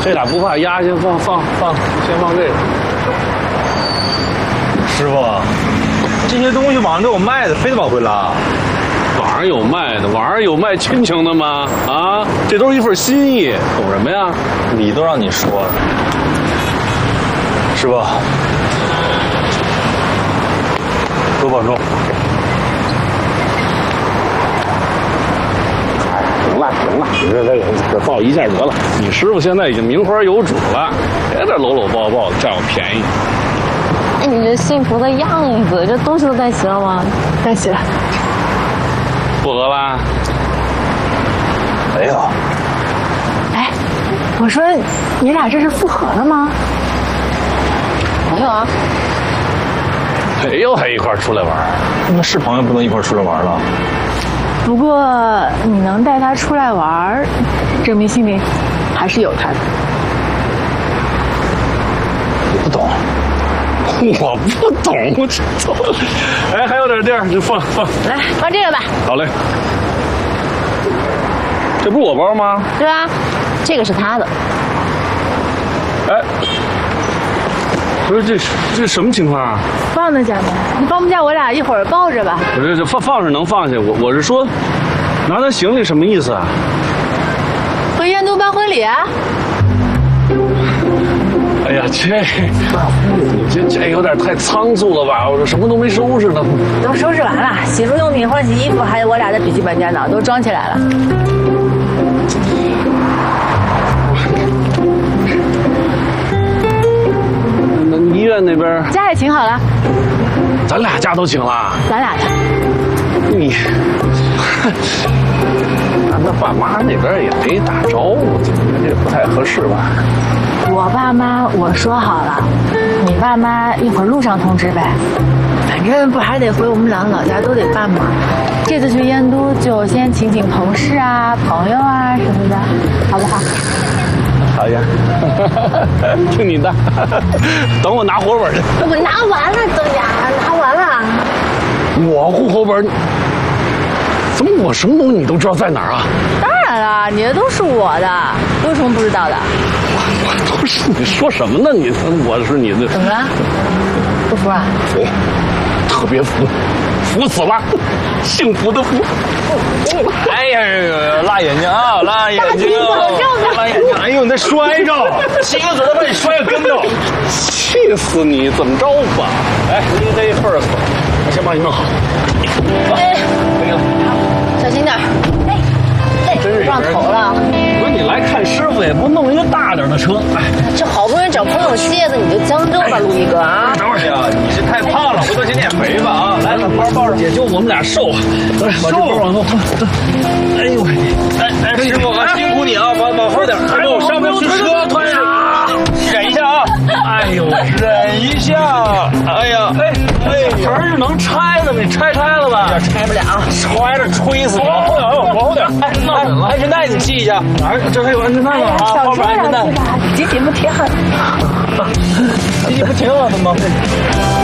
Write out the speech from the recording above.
这俩不怕压，先放，先放这个。 师傅，这些东西网上都有卖的，非得往回拉。 网上有卖的，网上有卖亲情的吗？啊，这都是一份心意，懂什么呀？ 理都让你说了。师傅，多保重。 行了，这抱一下得了。你师傅现在已经名花有主了，别这搂搂抱抱的占我便宜。 哎，你这幸福的样子，这东西都带齐了吗？ 带齐了。 复合啦？ 没有。 哎，我说你俩这是复合了吗？ 没有啊。 没有还一块出来玩？ 那是朋友不能一块出来玩了。 不过你能带他出来玩，证明心里还是有他的。 我不懂。 我不懂，我操！哎，还有点地儿，就放。 来，放这个吧。 好嘞。这不是我包吗？ 对啊，这个是他的。 哎，不是这什么情况啊？ 放得下吗？你放不下，我俩一会儿抱着吧。 不是，这放是能放下，我是说，拿他行李什么意思啊？ 回燕都办婚礼啊？ 哎呀，这有点太仓促了吧？我这什么都没收拾呢。 都收拾完了，洗漱用品、换洗衣服，还有我俩的笔记本电脑都装起来了。 那医院那边家也请好了， 咱俩家都请了。 咱俩的。 你，那爸妈那边也没打招呼，这不太合适吧？ 我爸妈我说好了，你爸妈一会儿路上通知呗。反正不还得回我们俩老家都得办嘛。这次去燕都就先请同事啊、朋友啊什么的，好不好？ 好呀，听你的。等我拿活本去。 我拿完了，周家拿完了。 我户口本，怎么我什么东西你都知道在哪儿啊？ 当然了，你的都是我的，有什么不知道的？ 我都是，你说什么呢？我是你的。 怎么了？不服啊？ 服，特别服，服死了，幸福的福。 哎呀，辣眼睛啊，辣眼睛，辣眼睛！哎呦，你再摔着，亲个嘴都把你摔个跟头， 气死你！怎么着吧？哎，你这份儿死，我先把你弄好。 哎， 可以了， 小心点。哎， 真是撞头了。 不是你来看师傅，也不弄一个大点的车。哎， 这好不容易找朋友歇的，你就将就吧，陆一哥啊！ 等会儿呀，你是太胖了，回头减减肥吧啊！ 来，把包抱着，也就我们俩瘦。来，把这包往后放。哎呦喂！ 哎，师傅啊，辛苦你啊，往后点，还有上不去车，推啊！忍一下啊！ 哎呦， 忍一下！哎呀， 盆儿是能拆的，你拆了吧？ 拆不了，揣着吹死你！往后点，安全带你系一下。 哪儿？这还有安全带呢啊！ 小心点，挤吧，挤不挺狠。 挤不挺好的吗？